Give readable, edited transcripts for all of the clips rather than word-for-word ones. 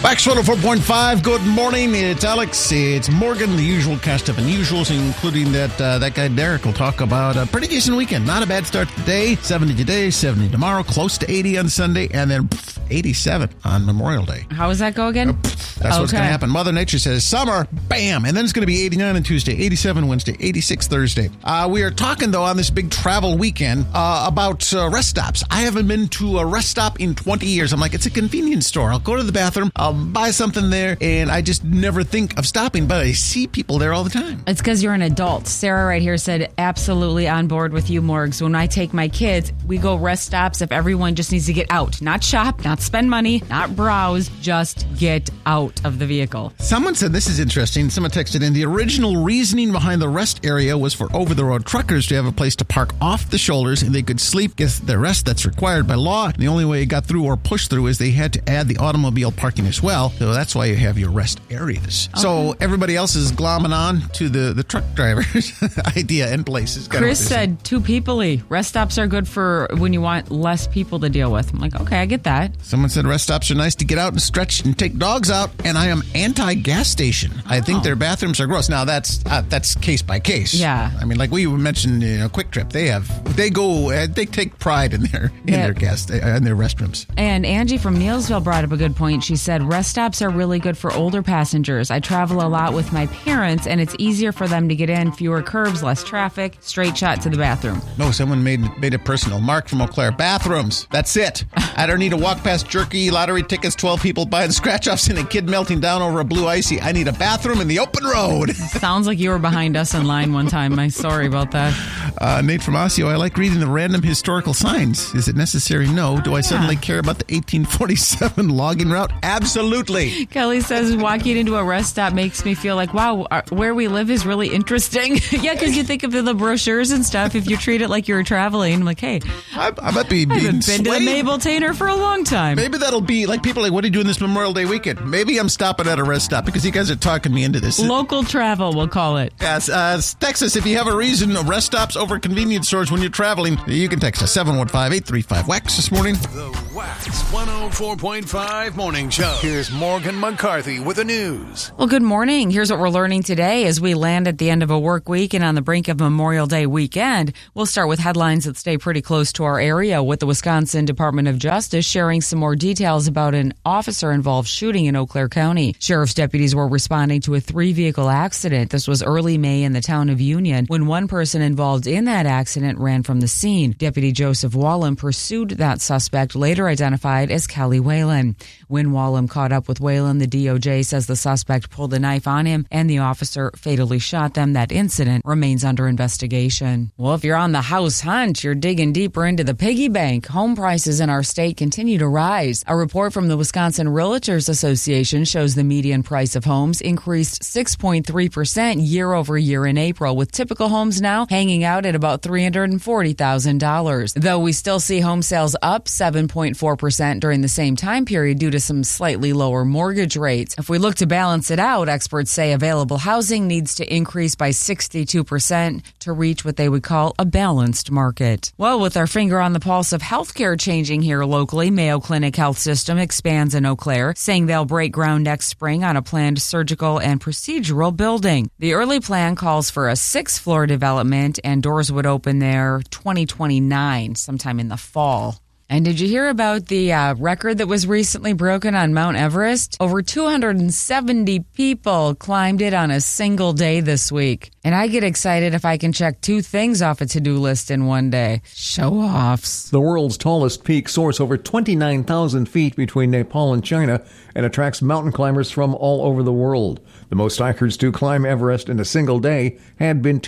Wax 104.5, good morning. It's Alex, it's Morgan, the usual cast of unusuals, including that guy Derek will talk about a pretty decent weekend. Not a bad start to the day. 70 today, 70 tomorrow, close to 80 on Sunday, and then 87 on Memorial Day. How does that go again? That's what's going to happen. Mother Nature says summer, bam, and then it's going to be 89 on Tuesday, 87 Wednesday, 86 Thursday. We are talking, though, on this big travel weekend about rest stops. I haven't been to a rest stop in 20 years. I'm like, it's a convenience store. I'll go to the bathroom, I'll buy something there, and I just never think of stopping, but I see people there all the time. It's because you're an adult. Sarah right here said, absolutely on board with you, Morgs. When I take my kids, we go rest stops if everyone just needs to get out. Not shop, not spend money, not browse, just get out of the vehicle. Someone said, this is interesting, someone texted in, the original reasoning behind the rest area was for over-the-road truckers to have a place to park off the shoulders and they could sleep, get the rest that's required by law. And the only way it got through or pushed through is they had to add the automobile parking as well. So that's why you have your rest areas. Okay. So everybody else is glomming on to the truck drivers' idea and places. Chris said, too people-y. Rest stops are good for when you want less people to deal with. I'm like, okay, I get that. Someone said rest stops are nice to get out and stretch and take dogs out. And I am anti-gas station. I think their bathrooms are gross. Now, that's case by case. Yeah. I mean, like we mentioned, Quick Trip, they take pride in their restrooms. And Angie from Neilsville brought up a good point. She said, rest stops are really good for older passengers. I travel a lot with my parents, and it's easier for them to get in. Fewer curbs, less traffic, straight shot to the bathroom. No, someone made it personal. Mark from Eau Claire, bathrooms. That's it. I don't need to walk past jerky, lottery tickets, 12 people buying scratch-offs, and a kid melting down over a blue icy. I need a bathroom in the open road. Sounds like you were behind us in line one time. I'm sorry about that. Nate from Osseo, I like reading the random historical signs. Is it necessary? No. Do I suddenly care about the 1847 logging route? Absolutely. Kelly says walking into a rest stop makes me feel like, wow, where we live is really interesting. Yeah, because you think of the brochures and stuff. If you treat it like you're traveling, I'm like, hey, I might be being been to the Mabel Tainer for a long time. Maybe that'll be like people are like, what are you doing this Memorial Day weekend? Maybe I'm stopping at a rest stop because you guys are talking me into this. Local travel, we'll call it. Yes, text us if you have a reason. Rest stops over convenience stores when you're traveling. You can text us 715-835-WAX this morning. The Wax 104.5 Morning Show. Here's Morgan McCarthy with the news. Well, good morning. Here's what we're learning today as we land at the end of a work week and on the brink of Memorial Day weekend. We'll start with headlines that stay pretty close to our area, with the Wisconsin Department of Justice sharing some more details about an officer-involved shooting in Eau Claire County. Sheriff's deputies were responding to a 3-vehicle accident. This was early May in the town of Union when one person involved in that accident ran from the scene. Deputy Joseph Wallem pursued that suspect, later identified as Kelly Whalen. When Wallem caught up with Whalen, the DOJ says the suspect pulled a knife on him and the officer fatally shot them. That incident remains under investigation. Well, if you're on the house hunt, you're digging deeper into the piggy bank. Home prices in our state continue to rise. A report from the Wisconsin Realtors Association shows the median price of homes increased 6.3% year over year in April, with typical homes now hanging out at about $340,000. Though we still see home sales up 7.4% during the same time period due to some slightly lower mortgage rates. If we look to balance it out, experts say available housing needs to increase by 62% to reach what they would call a balanced market. Well, with our finger on the pulse of healthcare changing here locally, Mayo Clinic Health System expands in Eau Claire, saying they'll break ground next spring on a planned surgical and procedural building. The early plan calls for a 6th-floor development, and doors would open there 2029, sometime in the fall. And did you hear about the record that was recently broken on Mount Everest? Over 270 people climbed it on a single day this week. And I get excited if I can check 2 things off a to-do list in one day. Show-offs. The world's tallest peak soars over 29,000 feet between Nepal and China and attracts mountain climbers from all over the world. The most hikers to climb Everest in a single day had been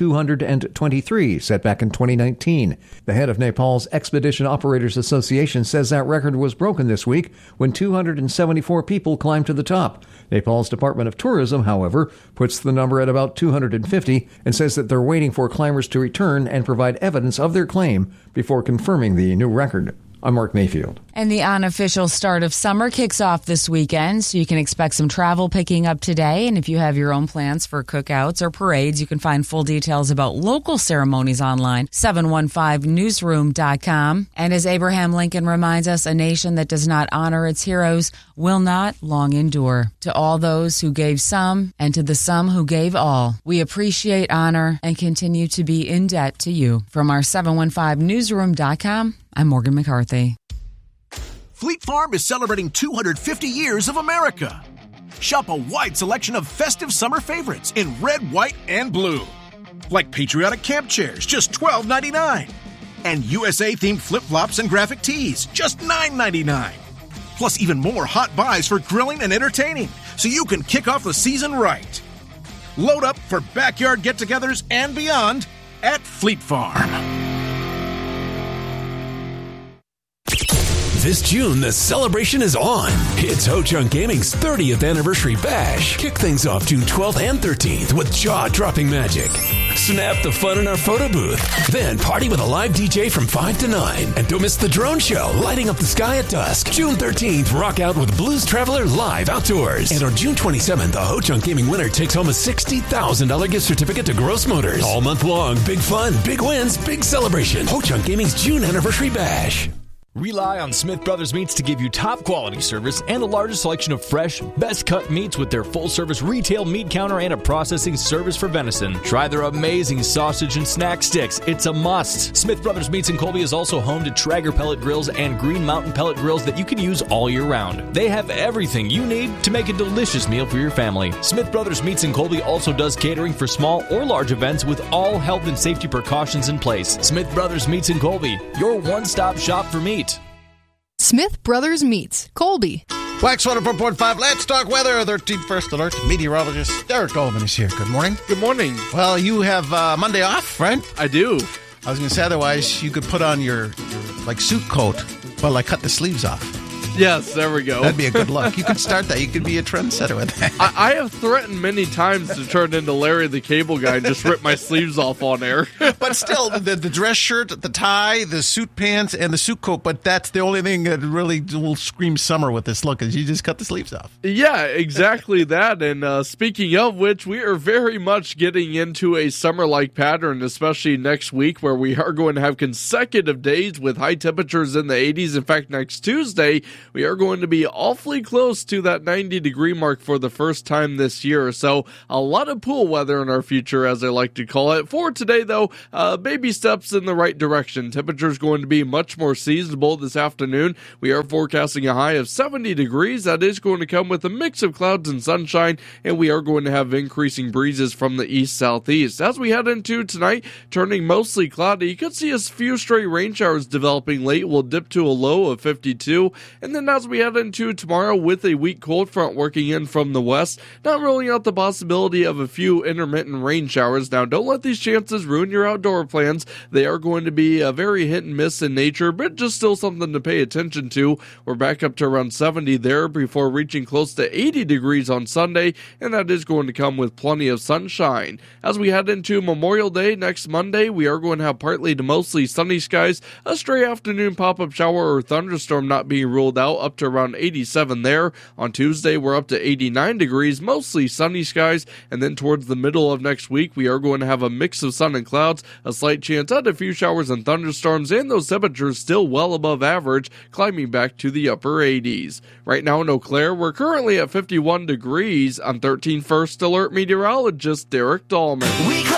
223, set back in 2019. The head of Nepal's Expedition Operators Association says that record was broken this week when 274 people climbed to the top. Nepal's Department of Tourism, however, puts the number at about 250 and says that they're waiting for climbers to return and provide evidence of their claim before confirming the new record. I'm Mark Mayfield. And the unofficial start of summer kicks off this weekend, so you can expect some travel picking up today. And if you have your own plans for cookouts or parades, you can find full details about local ceremonies online, 715newsroom.com. And as Abraham Lincoln reminds us, a nation that does not honor its heroes will not long endure. To all those who gave some, and to the some who gave all, we appreciate, honor, and continue to be in debt to you. From our 715newsroom.com, I'm Morgan McCarthy. Fleet Farm is celebrating 250 years of America. Shop a wide selection of festive summer favorites in red, white, and blue. Like patriotic camp chairs, just $12.99. And USA-themed flip-flops and graphic tees, just $9.99. Plus even more hot buys for grilling and entertaining, so you can kick off the season right. Load up for backyard get-togethers and beyond at Fleet Farm. This June, the celebration is on. It's Ho Chunk Gaming's 30th anniversary bash. Kick things off June 12th and 13th with jaw-dropping magic. Snap the fun in our photo booth. Then party with a live DJ from 5 to 9. And don't miss the drone show, lighting up the sky at dusk. June 13th, rock out with Blues Traveler live outdoors. And on June 27th, the Ho Chunk Gaming winner takes home a $60,000 gift certificate to Gross Motors. All month long, big fun, big wins, big celebration. Ho Chunk Gaming's June anniversary bash. Rely on Smith Brothers Meats to give you top quality service and the largest selection of fresh, best cut meats with their full service retail meat counter and a processing service for venison. Try their amazing sausage and snack sticks. It's a must. Smith Brothers Meats in Colby is also home to Traeger pellet grills and Green Mountain pellet grills that you can use all year round. They have everything you need to make a delicious meal for your family. Smith Brothers Meats in Colby also does catering for small or large events with all health and safety precautions in place. Smith Brothers Meats in Colby, your one-stop shop for meat. Smith Brothers Meats, Colby. Wax 104.5, let's talk weather. 13th First Alert meteorologist Derek Dolman is here. Good morning. Good morning. Well, you have Monday off, right? I do. I was going to say, otherwise, you could put on your suit coat, but cut the sleeves off. Yes, there we go. That'd be a good look. You could start that. You could be a trendsetter with that. I have threatened many times to turn into Larry the Cable Guy and just rip my sleeves off on air. But still, the dress shirt, the tie, the suit pants, and the suit coat, but that's the only thing that really will scream summer with this look, is you just cut the sleeves off. Yeah, exactly that. And speaking of which, we are very much getting into a summer-like pattern, especially next week, where we are going to have consecutive days with high temperatures in the 80s. In fact, next Tuesday, we are going to be awfully close to that 90-degree mark for the first time this year. So a lot of pool weather in our future, as I like to call it. For today, though, baby steps in the right direction. Temperature is going to be much more seasonable this afternoon. We are forecasting a high of 70 degrees. That is going to come with a mix of clouds and sunshine, and we are going to have increasing breezes from the east-southeast. As we head into tonight, turning mostly cloudy, you could see a few stray rain showers developing late. We'll dip to a low of 52, and then as we head into tomorrow with a weak cold front working in from the west, not ruling out the possibility of a few intermittent rain showers. Now, don't let these chances ruin your outdoor plans. They are going to be a very hit and miss in nature, but just still something to pay attention to. We're back up to around 70 there before reaching close to 80 degrees on Sunday, and that is going to come with plenty of sunshine. As we head into Memorial Day next Monday, we are going to have partly to mostly sunny skies, a stray afternoon pop-up shower or thunderstorm not being ruled out, up to around 87 there. On Tuesday, we're up to 89 degrees, mostly sunny skies, and then towards the middle of next week, we are going to have a mix of sun and clouds, a slight chance at a few showers and thunderstorms, and those temperatures still well above average, climbing back to the upper 80s. Right now in Eau Claire, we're currently at 51 degrees. I'm 13 First Alert meteorologist Derek Dahlman.